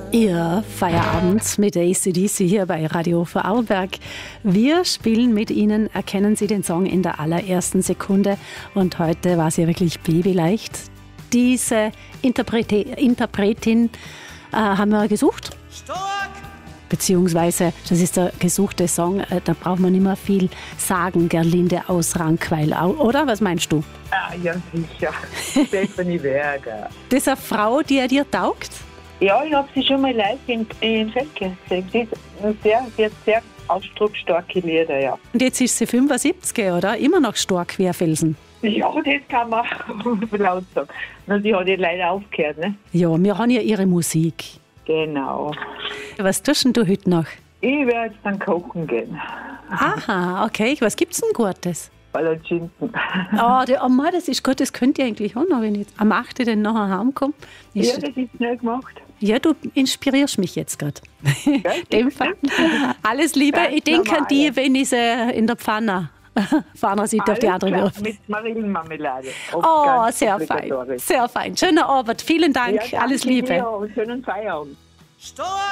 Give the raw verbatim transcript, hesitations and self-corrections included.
Ihr Feierabend mit A C D C hier bei Radio Vorarlberg. Wir spielen mit Ihnen, erkennen Sie den Song in der allerersten Sekunde. Und heute war es ja wirklich babyleicht. Diese Interprete- Interpretin äh, haben wir gesucht. Stark! Beziehungsweise, das ist der gesuchte Song, äh, da braucht man nicht mehr viel sagen, Gerlinde aus Rankweil, oder? Was meinst du? Ah, ja, sicher. Stephanie Berger. Das ist eine Frau, die dir taugt? Ja, ich habe sie schon mal live in, in Feldkirch gesehen. Sie, ist sehr, sie hat sehr ausdrucksstarke Lieder, ja. Und jetzt ist sie fünfundsiebzig, oder? Immer noch stark wie ein Felsen. Ja, das kann man laut sagen. Und sie hat ja leider aufgehört, ne? Ja, wir haben ja ihre Musik. Genau. Was tust denn du heute noch? Ich werde jetzt dann kochen gehen. Aha, okay. Was gibt's denn Gutes? Palatschinken. Oh, der, oh Mann, das ist gut, das könnt ihr eigentlich auch noch, wenn ich am achten dann nachher heimkomme. Ja, das ist schnell gemacht. Ja, du inspirierst mich jetzt gerade. Dem Fall. Alles Liebe. Ganz Ich denke an die, normal. wenn ich sie in der Pfanne Pfanne sieht auf die andere klar, wirft. mit Marillenmarmelade. Oh, sehr fein. Sehr fein. Schöner Abend. Vielen Dank. Ja, Alles danke Liebe. dir und schönen Feierabend. Stark!